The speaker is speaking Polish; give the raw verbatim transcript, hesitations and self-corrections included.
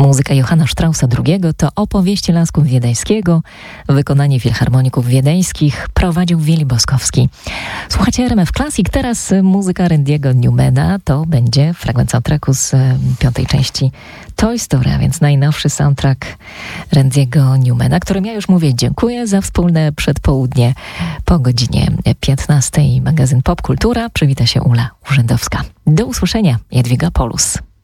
Muzyka Johanna Straussa drugiego to opowieści Lasków Wiedeńskiego, wykonanie filharmoników wiedeńskich prowadził Willi Boskowski. Słuchajcie R M F Classic, teraz muzyka Randy'ego Newmana, to będzie fragment soundtracku z piątej części Toy Story, a więc najnowszy soundtrack Randy'ego Newmana, którym ja już mówię dziękuję za wspólne przedpołudnie. Po godzinie piętnastej magazyn Pop Kultura przywita się Ula Urzędowska. Do usłyszenia, Jadwiga Polus.